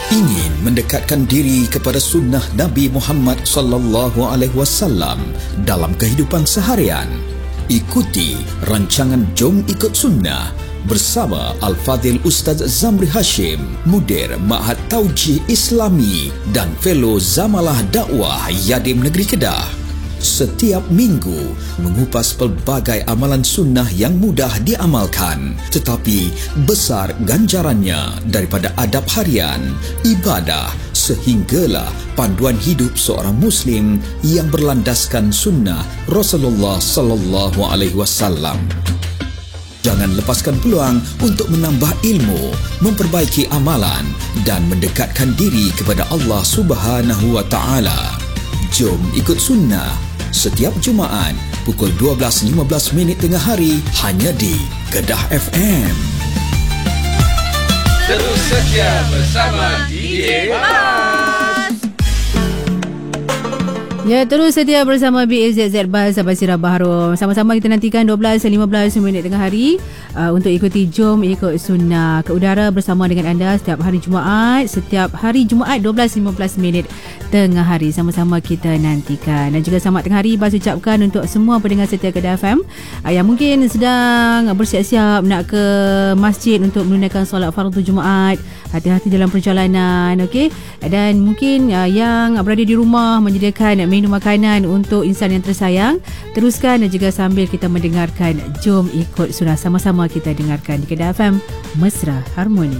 Ingin mendekatkan diri kepada sunnah Nabi Muhammad sallallahu alaihi wasallam dalam kehidupan seharian? Ikuti rancangan Jom Ikut Sunnah bersama Al-Fadhil Ustaz Zamri Hashim, Mudir Ma'had Taujih Islami dan Fellow Zamalah Dakwah Yadim Negeri Kedah. Setiap minggu mengupas pelbagai amalan sunnah yang mudah diamalkan tetapi besar ganjarannya daripada adab harian, ibadah sehinggalah panduan hidup seorang muslim yang berlandaskan sunnah Rasulullah sallallahu alaihi wasallam. Jangan lepaskan peluang untuk menambah ilmu, memperbaiki amalan dan mendekatkan diri kepada Allah Subhanahu wa taala. Jom ikut sunnah setiap Jumaat pukul 12.15 tengah hari hanya di Kedah FM. Terus setia bersama DJ Bas. Ya, terus setia bersama BAZZ Bas Sahabat Sirah Bahru. Sama-sama kita nantikan 12.15 tengah hari untuk ikuti Jom Ikut Sunnah ke udara bersama dengan anda setiap hari Jumaat 12.15 tengah hari. Sama-sama kita nantikan. Dan juga selamat tengah hari Bas ucapkan untuk semua pendengar setia Kedah FM yang mungkin sedang bersiap-siap nak ke masjid untuk menunaikan solat fardu Jumaat. Hati-hati dalam perjalanan, okey. Dan mungkin yang berada di rumah menyediakan menu makanan untuk insan yang tersayang, teruskan dan juga sambil kita mendengarkan Jom Ikut Sunnah. Sama-sama kita dengarkan di Kedah FM, Mesra Harmoni.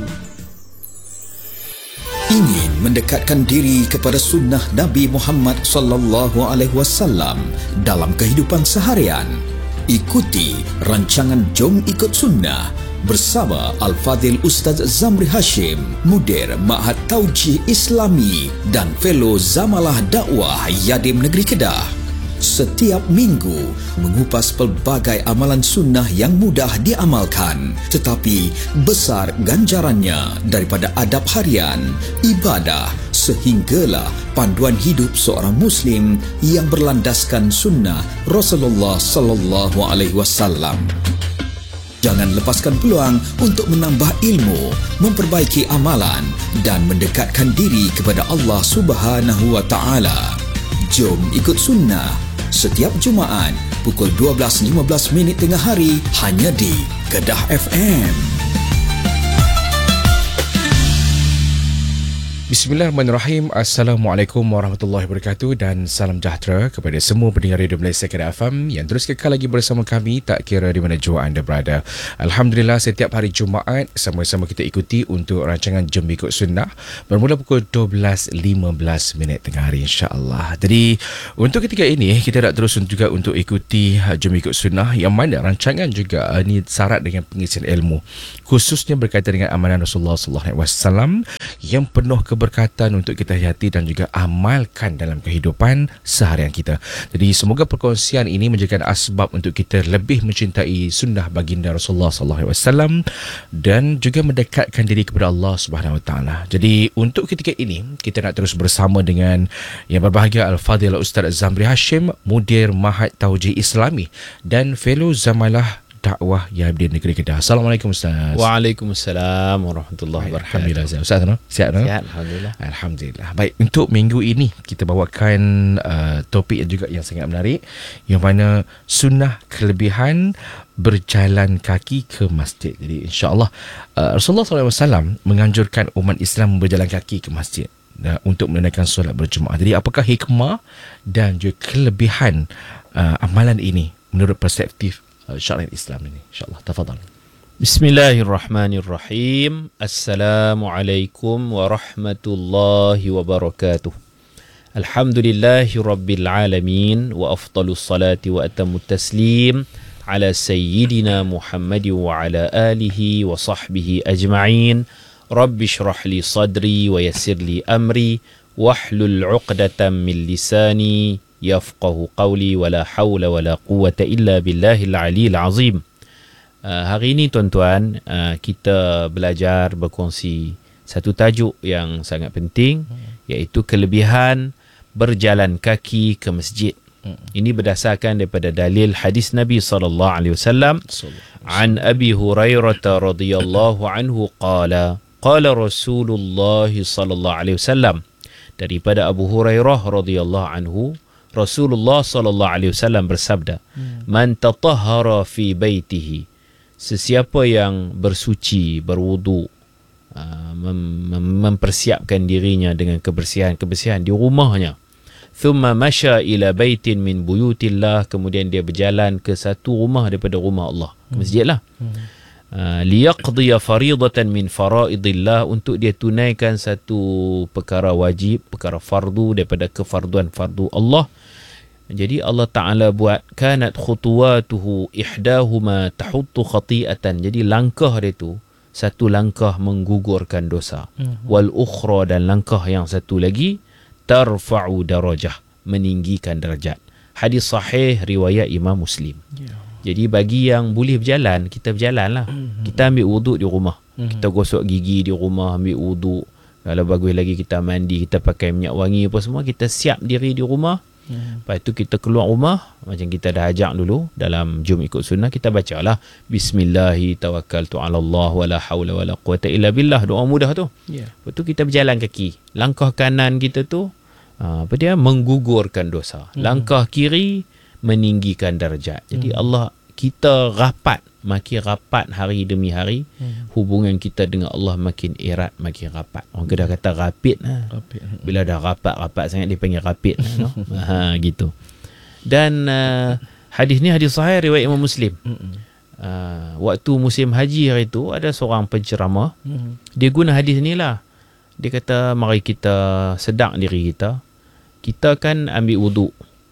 Ingin mendekatkan diri kepada sunnah Nabi Muhammad sallallahu alaihi wasallam dalam kehidupan seharian? Ikuti rancangan Jom Ikut Sunnah bersama Al-Fadhil Ustaz Zamri Hashim, Mudir Ma'had Taujih Islami dan Fellow Zamalah Dakwah Yadim Negeri Kedah. Setiap minggu mengupas pelbagai amalan sunnah yang mudah diamalkan tetapi besar ganjarannya daripada adab harian, ibadah sehinggalah panduan hidup seorang muslim yang berlandaskan sunnah Rasulullah sallallahu alaihi wasallam. Jangan lepaskan peluang untuk menambah ilmu, memperbaiki amalan dan mendekatkan diri kepada Allah Subhanahu wa taala. Jom ikut sunnah setiap Jumaat pukul 12.15 tengah hari hanya di Kedah FM. Bismillahirrahmanirrahim. Assalamualaikum warahmatullahi wabarakatuh dan salam sejahtera kepada semua pendengar Radio Malaysia Kedah FM yang terus kekal lagi bersama kami tak kira di mana jua anda berada. Alhamdulillah, setiap hari Jumaat sama-sama kita ikuti untuk rancangan Jom Ikut Sunnah bermula pukul 12.15 tengah hari, insya-Allah. Jadi untuk ketika ini kita nak terus juga untuk ikuti Jom Ikut Sunnah yang mana rancangan juga ini syarat dengan pengisian ilmu, khususnya berkaitan dengan amalan Rasulullah sallallahu alaihi wasallam yang penuh keberkatan untuk kita hayati dan juga amalkan dalam kehidupan seharian kita. Jadi semoga perkongsian ini menjadikan asbab untuk kita lebih mencintai sunnah baginda Rasulullah sallallahu alaihi wasallam dan juga mendekatkan diri kepada Allah Subhanahu wa taala. Jadi untuk ketika ini kita nak terus bersama dengan yang berbahagia Al-Fadhil Ustaz Zamri Hashim, Mudir Ma'had Taujih Islami dan Fellow Zamalah Dakwah Yadim Negeri Kedah. Assalamualaikum Ustaz. Waalaikumsalam warahmatullahi wabarakatuh. Alhamdulillah Ustaz, sihat no? Sihat, alhamdulillah. Alhamdulillah. Baik, untuk minggu ini kita bawakan topik juga yang sangat menarik yang mana sunnah kelebihan berjalan kaki ke masjid. Jadi insya-Allah Rasulullah SAW menganjurkan umat Islam berjalan kaki ke masjid untuk menunaikan solat berjemaah. Jadi apakah hikmah dan juga kelebihan amalan ini menurut perspektif syariat Islam ini? InsyaAllah, tafadhal. Bismillahirrahmanirrahim. Assalamualaikum warahmatullahi wabarakatuh. Alhamdulillahi rabbil alamin wa afdalus salati wa atammut taslim ala sayyidina Muhammad wa ala alihi wa sahbihi ajma'in. Rabbi shrah li sadri wa yassir li amri wahlul 'uqdatam min lisani yafqahu qawli wala hawla wala quwwata illa billahil aliyil azim. Hari ini tuan-tuan, kita belajar berkongsi satu tajuk yang sangat penting, iaitu kelebihan berjalan kaki ke masjid. Ini berdasarkan daripada dalil hadis Nabi sallallahu alaihi wasallam. An Abi Hurairah radhiyallahu anhu qala Qala Rasulullah sallallahu alaihi wasallam, daripada Abu Hurairah radhiyallahu anhu, Rasulullah sallallahu alaihi wasallam bersabda, man tatahhara fi baitihi, sesiapa yang bersuci, berwudu, mempersiapkan dirinya dengan kebersihan di rumahnya, thumma masya ila baitin min buyutillah, kemudian dia berjalan ke satu rumah daripada rumah Allah, ke masjid lah, liyaqdiya faridatan min faraidillah, untuk dia tunaikan satu perkara wajib, perkara fardu daripada kefarduan fardu Allah. Jadi Allah Ta'ala buat kanat khutuwatuhu ihdahuma tahuttu khati'atan, jadi langkah dia tu satu langkah menggugurkan dosa, wal ukhra, dan langkah yang satu lagi tarfa'u darajah, meninggikan darjat. Hadis sahih riwayat Imam Muslim. Jadi bagi yang boleh berjalan, kita berjalan lah. Kita ambil wuduk di rumah, kita gosok gigi di rumah, ambil wuduk. Kalau bagus lagi kita mandi, kita pakai minyak wangi apa semua, kita siap diri di rumah. Lepas tu kita keluar rumah, macam kita dah ajak dulu dalam Jom Ikut Sunnah, kita baca lah Bismillahi tawakkaltu ala Allah wala hawla wala quwata illa billah, doa mudah tu. Lepas tu kita berjalan kaki, langkah kanan kita tu menggugurkan dosa, langkah kiri meninggikan darjat. Jadi Allah, kita rapat, makin rapat hari demi hari, hubungan kita dengan Allah makin erat, makin rapat. Orang Kedah kata rapid lah. Bila dah rapat sangat dia panggil rapid lah, no? Gitu. Dan hadis ni hadis sahih riwayat Imam Muslim. Waktu musim haji hari tu, ada seorang penceramah, dia guna hadis ni lah. Dia kata mari kita sedar diri kita. Kita kan ambil wuduk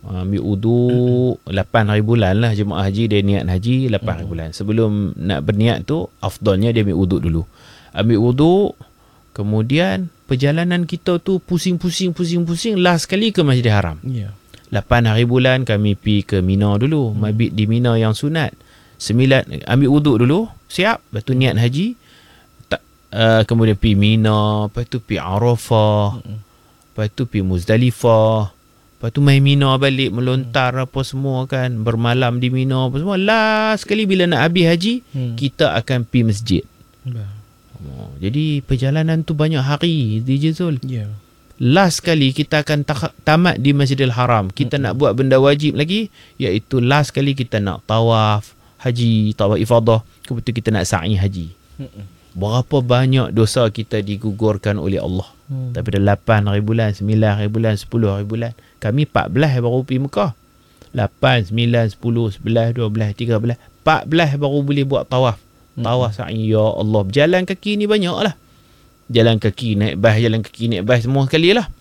8 hari bulan lah jemaah haji, dia niat haji 8 hari bulan. Sebelum nak berniat tu, afdalnya dia ambil wuduk dulu. Ambil wuduk, kemudian perjalanan kita tu pusing-pusing last kali ke Masjidil Haram. 8 hari bulan kami pergi ke Mina dulu, mabit di Mina yang sunat. 9 ambil wuduk dulu, siap, lepas tu niat haji. Kemudian pergi Mina, lepas tu pergi Arafah, lepas tu pergi Muzdalifah, lepas tu main Mina balik, melontar apa semua kan, bermalam di Mina apa semua. Last sekali bila nak habis haji, kita akan pergi masjid. Jadi perjalanan tu banyak hari, DJ Zul. Last sekali kita akan tamat di Masjidil Haram. Kita nak buat benda wajib lagi, iaitu last sekali kita nak tawaf haji, tawaf ifadah, kebetulan kita nak sa'i haji. Berapa banyak dosa kita digugurkan oleh Allah. Daripada 8 hari bulan, 9 hari bulan, 10 hari bulan. Kami 14 baru pergi Mekah. 8, 9, 10, 11, 12, 13, 14 baru boleh buat tawaf. Tawaf sa'i, ya Allah. Berjalan kaki ni banyak lah. Jalan kaki, naik bas semua sekali lah.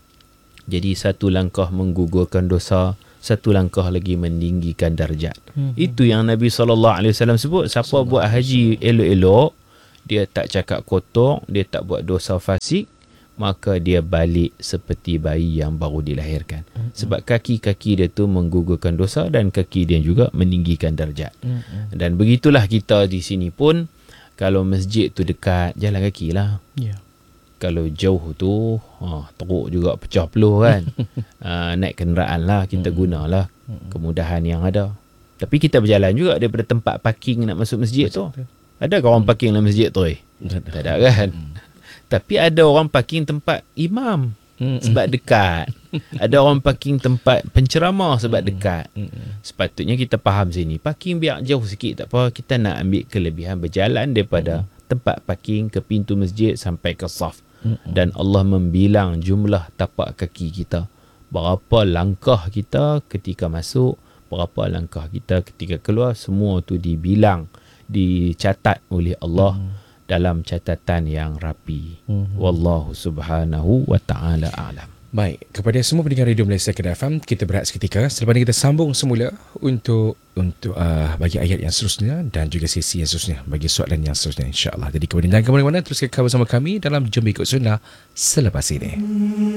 Jadi satu langkah menggugurkan dosa, satu langkah lagi meninggikan darjat. Itu yang Nabi SAW sebut. Siapa buat haji elok-elok, dia tak cakap kotor, dia tak buat dosa fasik, maka dia balik seperti bayi yang baru dilahirkan. Sebab kaki-kaki dia tu menggugurkan dosa dan kaki dia juga meninggikan darjat. Dan begitulah kita di sini pun, kalau masjid tu dekat, jalan kaki lah. Kalau jauh tu teruk juga, pecah peluh kan. Naik kenderaan lah, kita gunalah kemudahan yang ada. Tapi kita berjalan juga daripada tempat parking nak masuk masjid tu. Ada orang parking dalam masjid tu? Tak ada kan? Tapi ada orang parking tempat imam sebab dekat. Ada orang parking tempat penceramah sebab dekat. Sepatutnya kita faham sini, parking biar jauh sikit tak apa. Kita nak ambil kelebihan berjalan daripada tempat parking ke pintu masjid sampai ke saf. Dan Allah membilang jumlah tapak kaki kita. Berapa langkah kita ketika masuk, berapa langkah kita ketika keluar, semua tu dibilang, dicatat oleh Allah dalam catatan yang rapi. Wallahu subhanahu wa ta'ala a'lam. Baik, kepada semua pendengar Radio Malaysia Kedah FM, kita berehat seketika. Selepas ini kita sambung semula untuk bagi ayat yang seterusnya dan juga sesi yang seterusnya, bagi soalan yang seterusnya, insya-Allah. Jadi kemudian jangan ke mana-mana, terus kekal bersama kami dalam Jom Ikut Sunnah selepas ini.